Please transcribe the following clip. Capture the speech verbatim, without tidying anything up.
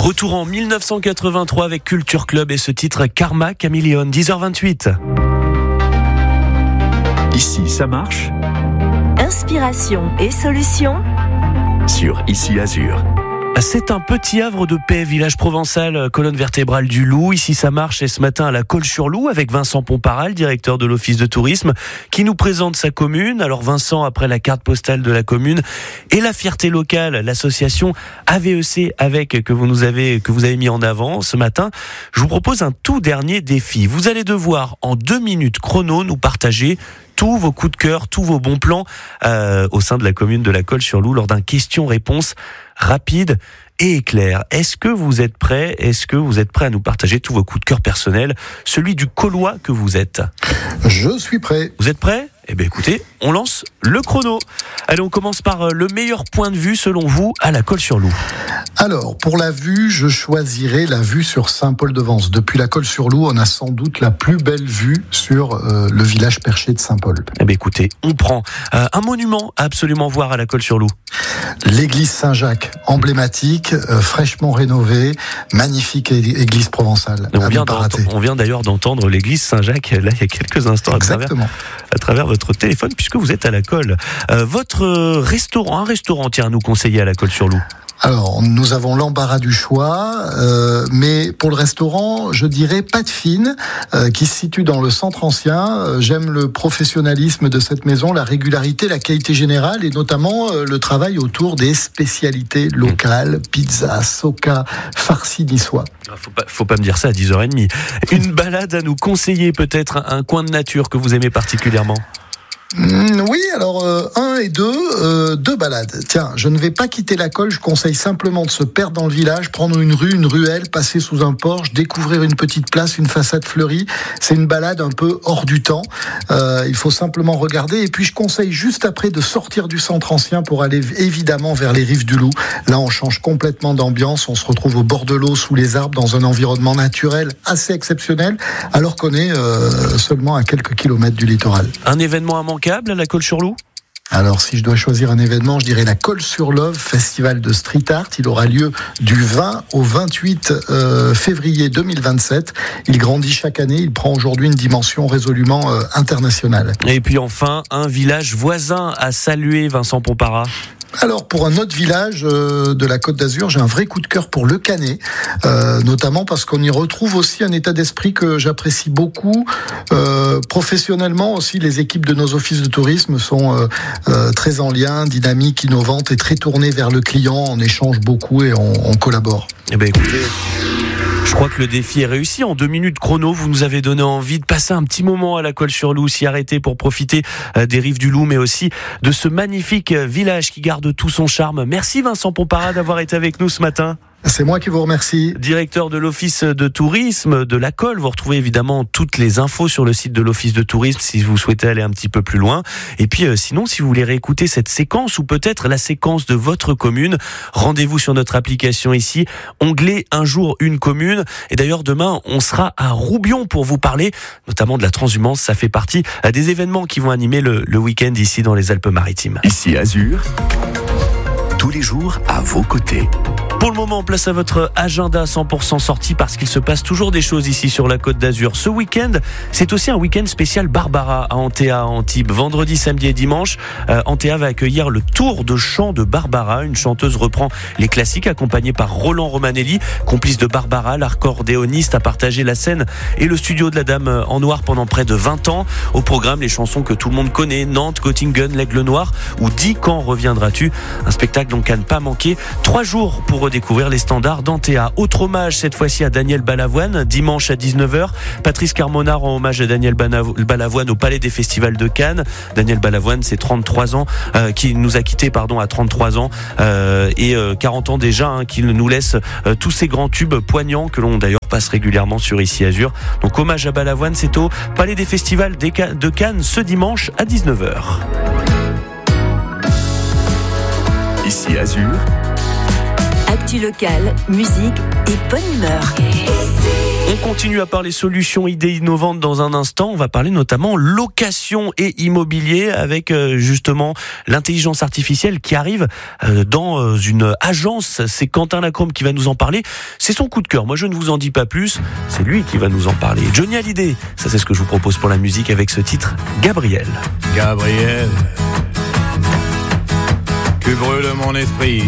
Retour en mille neuf cent quatre-vingt-trois avec Culture Club et ce titre Karma Chameleon, dix heures vingt-huit. Ici, ça marche. Inspiration et solutions Sur Ici Azur. C'est un petit havre de paix, village provençal, colonne vertébrale du Loup. Ici, ça marche. Et ce matin, à la Colle-sur-Loup, avec Vincent Pomparal, directeur de l'Office de tourisme, qui nous présente sa commune. Alors, Vincent, après la carte postale de la commune et la fierté locale, l'association A V E C avec que vous nous avez, que vous avez mis en avant ce matin, je vous propose un tout dernier défi. Vous allez devoir, en deux minutes chrono, nous partager tous vos coups de cœur, tous vos bons plans euh, au sein de la commune de la Colle-sur-Loup lors d'un question-réponse rapide et éclair. Est-ce que vous êtes prêts ? Est-ce que vous êtes prêts à nous partager tous vos coups de cœur personnels, celui du Caulois que vous êtes ? Je suis prêt. Vous êtes prêts ? Eh bien écoutez, on lance le chrono. Allez, on commence par le meilleur point de vue selon vous à la Colle-sur-Loup. Alors, pour la vue, je choisirais la vue sur Saint-Paul-de-Vence. Depuis la Colle-sur-Loup, on a sans doute la plus belle vue sur euh, le village perché de Saint-Paul. Eh bien écoutez, on prend euh, un monument à absolument voir à la Colle-sur-Loup. L'église Saint-Jacques, emblématique, euh, fraîchement rénovée, magnifique é- église provençale. On vient, on vient d'ailleurs d'entendre l'église Saint-Jacques là il y a quelques instants à travers, à travers votre téléphone puisque vous êtes à la Colle. Euh, votre restaurant, un restaurant tiens à nous conseiller à la Colle-sur-Loup. Alors, nous avons l'embarras du choix, euh, mais pour le restaurant, je dirais Pâte Fine, euh, qui se situe dans le centre ancien. Euh, j'aime le professionnalisme de cette maison, la régularité, la qualité générale, et notamment euh, le travail autour des spécialités locales, pizza, soca, farci niçois. Faut pas, faut pas me dire ça à dix heures trente. Une balade à nous conseiller, peut-être un, un coin de nature que vous aimez particulièrement. Mmh, oui, alors euh, un et deux, euh, deux balades. Tiens, je ne vais pas quitter la Colle, je conseille simplement de se perdre dans le village, prendre une rue, une ruelle, passer sous un porche, découvrir une petite place, une façade fleurie. C'est une balade un peu hors du temps. Euh, il faut simplement regarder. Et puis je conseille juste après de sortir du centre ancien pour aller évidemment vers les rives du Loup. Là, on change complètement d'ambiance. On se retrouve au bord de l'eau, sous les arbres, dans un environnement naturel assez exceptionnel, alors qu'on est euh, seulement à quelques kilomètres du littoral. Un événement à manquer à la Colle-sur-Loup ? Alors, si je dois choisir un événement, je dirais la Colle-sur-Love, festival de street art. Il aura lieu du vingt au vingt-huit euh, février deux mille vingt-sept. Il grandit chaque année. Il prend aujourd'hui une dimension résolument euh, internationale. Et puis enfin, un village voisin à saluer, Vincent Pomparal. Alors, pour un autre village euh, de la Côte d'Azur, j'ai un vrai coup de cœur pour Le Canet, euh, notamment parce qu'on y retrouve aussi un état d'esprit que j'apprécie beaucoup. Euh, professionnellement aussi, les équipes de nos offices de tourisme sont euh, euh, très en lien, dynamiques, innovantes et très tournées vers le client. On échange beaucoup et on, on collabore. Eh bien, écoutez, je crois que le défi est réussi. En deux minutes chrono, vous nous avez donné envie de passer un petit moment à la Colle-sur-Loup, s'y arrêter pour profiter des rives du Loup, mais aussi de ce magnifique village qui garde tout son charme. Merci Vincent Pomparal d'avoir été avec nous ce matin. C'est moi qui vous remercie. Directeur de l'Office de tourisme de la Colle. Vous retrouvez évidemment toutes les infos sur le site de l'Office de tourisme si vous souhaitez aller un petit peu plus loin. Et puis euh, sinon, si vous voulez réécouter cette séquence ou peut-être la séquence de votre commune, rendez-vous sur notre application ici, onglet Un jour, une commune. Et d'ailleurs, demain, on sera à Roubion pour vous parler notamment de la transhumance. Ça fait partie des événements qui vont animer le, le week-end ici dans les Alpes-Maritimes. Ici Azur, tous les jours à vos côtés. Pour le moment, place à votre agenda cent pour cent sorti parce qu'il se passe toujours des choses ici sur la Côte d'Azur. Ce week-end, c'est aussi un week-end spécial Barbara à Antea, à Antibes. Vendredi, samedi et dimanche, euh, Antea va accueillir le tour de chant de Barbara. Une chanteuse reprend les classiques accompagnée par Roland Romanelli, complice de Barbara. L'accordéoniste a partagé la scène et le studio de la Dame en Noir pendant près de vingt ans. Au programme, les chansons que tout le monde connaît, Nantes, Göttingen, l'Aigle Noir ou Dis quand reviendras-tu. Un spectacle donc à ne pas manquer. Trois jours pour redécouvrir les standards d'Antea. Autre hommage cette fois-ci à Daniel Balavoine, dimanche à dix-neuf heures. Patrice Carmona rend hommage à Daniel Balavoine au Palais des Festivals de Cannes. Daniel Balavoine, c'est trente-trois ans, euh, qui nous a quittés pardon, à trente-trois ans euh, et euh, quarante ans déjà, hein, qu'il nous laisse euh, tous ces grands tubes poignants que l'on d'ailleurs passe régulièrement sur Ici Azur. Donc hommage à Balavoine, c'est au Palais des Festivals de Cannes ce dimanche à dix-neuf heures. Ici Azur. Actu locale, musique et bonne humeur. On continue à parler solutions, idées innovantes dans un instant. On va parler notamment location et immobilier avec euh, justement l'intelligence artificielle qui arrive euh, dans euh, une agence. C'est Quentin Lacombe qui va nous en parler. C'est son coup de cœur. Moi, je ne vous en dis pas plus. C'est lui qui va nous en parler. Johnny Hallyday, ça c'est ce que je vous propose pour la musique avec ce titre, Gabriel. Gabriel, tu brûles mon esprit.